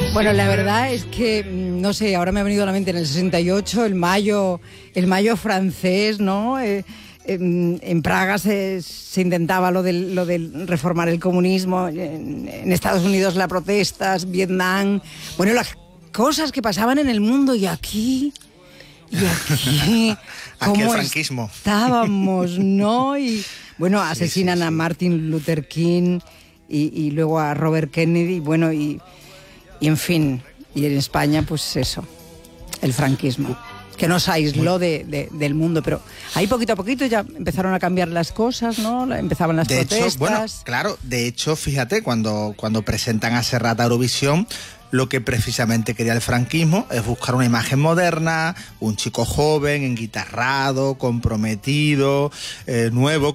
Bueno, la verdad es que, no sé, ahora me ha venido a la mente en el 68, el mayo francés, ¿no? En Praga se intentaba lo de reformar el comunismo, en Estados Unidos las protestas, Vietnam, bueno, las cosas que pasaban en el mundo y aquí aquí el franquismo. Estábamos, ¿no? Y bueno, asesinan a Martin Luther King y luego a Robert Kennedy, bueno, y en fin, y en España pues eso, el franquismo, que nos aisló del mundo, pero ahí poquito a poquito ya empezaron a cambiar las cosas, ¿no? Empezaban las protestas. Hecho, bueno, claro, de hecho, fíjate, cuando presentan a Serrat a Eurovisión, lo que precisamente quería el franquismo es buscar una imagen moderna, un chico joven, enguitarrado, comprometido, nuevo,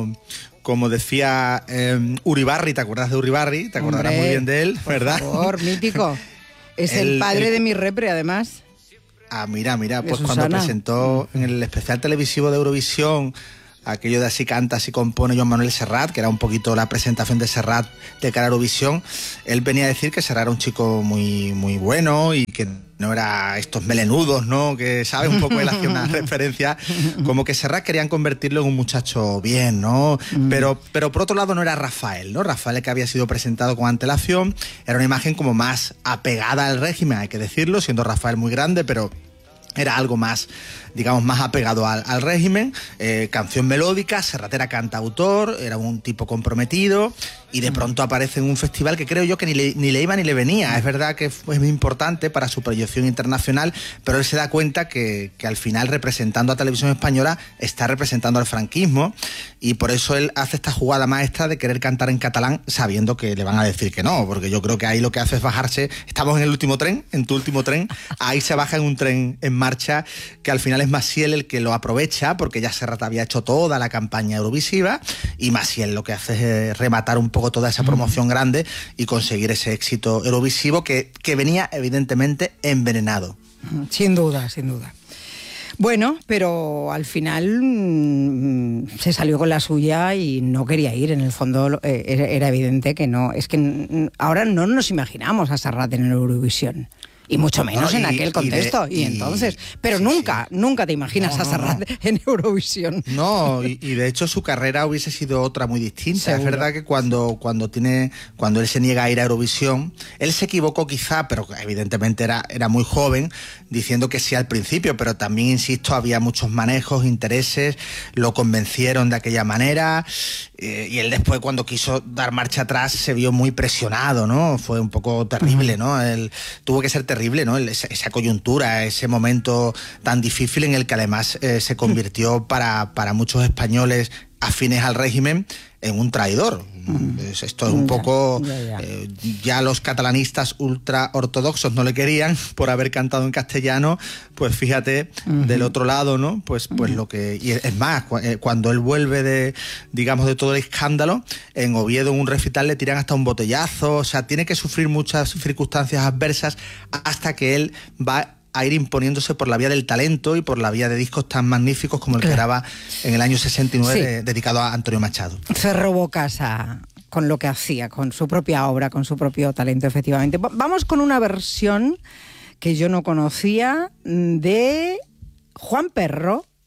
como decía Uribarri. ¿Te acuerdas de Uribarri? ¿Te acordarás muy bien de él, verdad? Por favor, mítico. Es el padre de mi repre, además. Ah, mira, pues Susana. Cuando presentó en el especial televisivo de Eurovisión aquello de Así canta, así compone Joan Manuel Serrat, que era un poquito la presentación de Serrat de cara a Eurovisión, él venía a decir que Serrat era un chico muy, muy bueno y que no era estos melenudos, ¿no? Que, ¿sabes? Un poco él hacía una referencia, como que Serrat querían convertirlo en un muchacho bien, ¿no? Pero por otro lado no era Rafael, ¿no? Rafael, el que había sido presentado con antelación, era una imagen como más apegada al régimen, hay que decirlo, siendo Rafael muy grande, pero era algo más, digamos, más apegado al régimen, canción melódica, Serrat era cantautor, era un tipo comprometido y de pronto aparece en un festival que creo yo que ni le iba ni le venía. Es verdad que fue muy importante para su proyección internacional, pero él se da cuenta que al final, representando a Televisión Española, está representando al franquismo y por eso él hace esta jugada maestra de querer cantar en catalán sabiendo que le van a decir que no, porque yo creo que ahí lo que hace es bajarse. Estamos en el último tren, en tu último tren, ahí se baja en un tren en marcha que al final es Maciel el que lo aprovecha, porque ya Serrat había hecho toda la campaña eurovisiva y Maciel lo que hace es rematar un poco toda esa promoción grande y conseguir ese éxito eurovisivo que venía evidentemente envenenado. Sin duda, sin duda. Bueno, pero al final se salió con la suya y no quería ir. En el fondo era evidente que no. Es que ahora no nos imaginamos a Serrat en Eurovisión. Y mucho menos en aquel contexto. Y entonces, pero nunca te imaginas a Serrat en Eurovisión. No, y de hecho su carrera hubiese sido otra muy distinta. Seguro. Es verdad que cuando él se niega a ir a Eurovisión, él se equivocó quizá, pero evidentemente era muy joven, diciendo que sí al principio, pero también, insisto, había muchos manejos, intereses, lo convencieron de aquella manera, y él después, cuando quiso dar marcha atrás, se vio muy presionado, ¿no? Fue un poco terrible, ¿no? Él tuvo que ser terrible, ¿no? Esa coyuntura, ese momento tan difícil en el que además se convirtió para muchos españoles afines al régimen en un traidor. Esto es un poco... Ya los catalanistas ultra ortodoxos no le querían por haber cantado en castellano, pues fíjate, del otro lado, ¿no? Pues lo que... Y es más, cuando él vuelve de todo el escándalo, en Oviedo, en un recital, le tiran hasta un botellazo, o sea, tiene que sufrir muchas circunstancias adversas hasta que él va a ir imponiéndose por la vía del talento y por la vía de discos tan magníficos como el que graba en el año 69, dedicado a Antonio Machado. Se robó casa con lo que hacía, con su propia obra, con su propio talento, efectivamente. Vamos con una versión que yo no conocía de Juan Perro